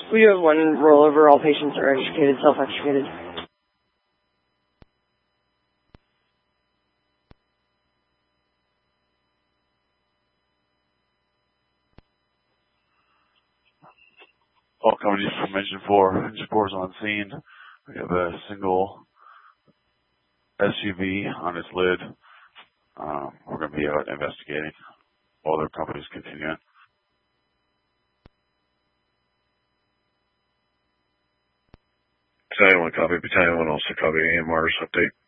We do have one rollover. All patients are extricated, self-extricated. All companies from Engine 4. Engine 4 is on scene. We have a single SUV on its lid. We're going to be out investigating while their companies continue. Battalion 1 copy. Battalion 1 also copy. AMR's update.